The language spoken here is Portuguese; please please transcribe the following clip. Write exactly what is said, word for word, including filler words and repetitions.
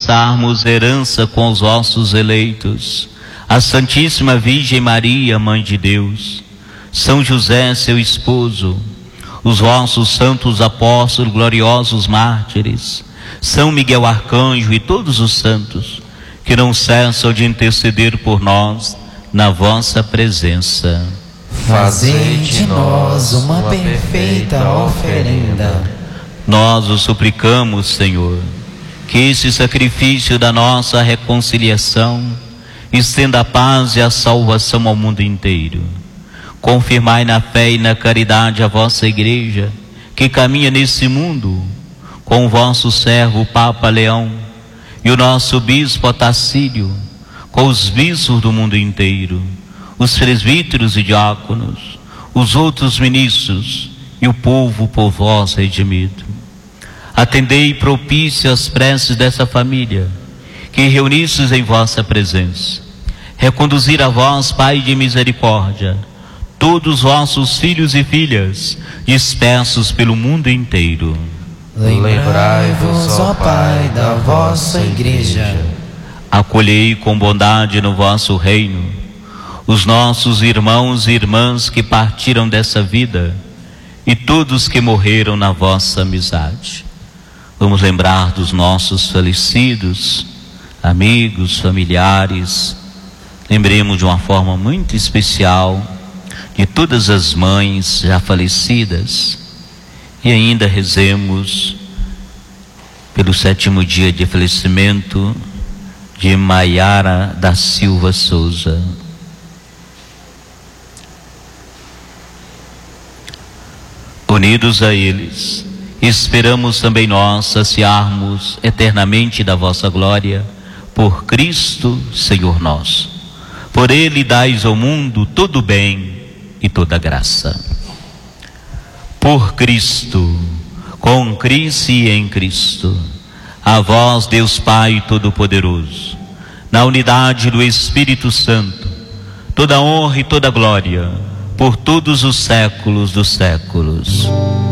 conquistarmos herança com os vossos eleitos, a Santíssima Virgem Maria, Mãe de Deus, São José, seu esposo, os vossos santos apóstolos, gloriosos mártires, São Miguel Arcanjo e todos os santos, que não cessam de interceder por nós na vossa presença. Fazei de nós uma perfeita oferenda. Nós o suplicamos, Senhor, que esse sacrifício da nossa reconciliação estenda a paz e a salvação ao mundo inteiro. Confirmai na fé e na caridade a vossa Igreja, que caminha nesse mundo, com o vosso servo Papa Leão e o nosso Bispo Otacílio, com os bispos do mundo inteiro, os presbíteros e diáconos, os outros ministros e o povo por vós redimido. Atendei propício as preces dessa família, que reunistes em vossa presença. Reconduzir a vós, Pai de misericórdia, todos os vossos filhos e filhas, dispersos pelo mundo inteiro. Lembrai-vos, ó Pai, da vossa Igreja. Acolhei com bondade no vosso reino os nossos irmãos e irmãs que partiram dessa vida e todos que morreram na vossa amizade. Vamos lembrar dos nossos falecidos, amigos, familiares. Lembremos de uma forma muito especial de todas as mães já falecidas. E ainda rezemos pelo sétimo dia de falecimento de Maiara da Silva Souza. Unidos a eles, esperamos também nós saciarmos eternamente da vossa glória, por Cristo Senhor nosso. Por Ele dais ao mundo todo bem e toda graça. Por Cristo, com Cristo e em Cristo, a vós, Deus Pai Todo-Poderoso, na unidade do Espírito Santo, toda honra e toda glória, por todos os séculos dos séculos.